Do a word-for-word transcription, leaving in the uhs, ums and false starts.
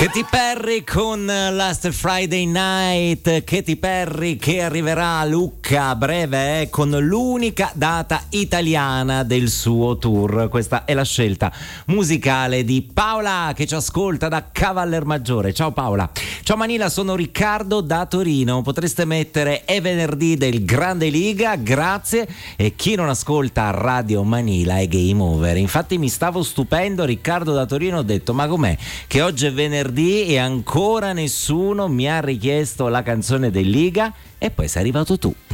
Katy Perry con Last Friday Night. Katy Perry che arriverà a Lucca a breve eh, con l'unica data italiana del suo tour. Questa è la scelta musicale di Paola che ci ascolta da Cavallermaggiore. Ciao Paola. Ciao Manila, sono Riccardo da Torino. Potreste mettere È venerdì del Grande Liga, grazie. E chi non ascolta Radio Manila è game over. Infatti mi stavo stupendo, Riccardo da Torino, ho detto ma com'è che oggi è venerdì e ancora nessuno mi ha richiesto la canzone del Liga? E poi sei arrivato tu.